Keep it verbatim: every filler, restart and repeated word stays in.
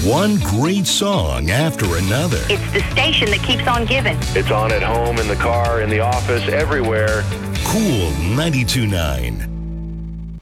One great song after another. It's the station that keeps on giving. It's on at home, in the car, in the office, everywhere. Cool ninety-two point nine.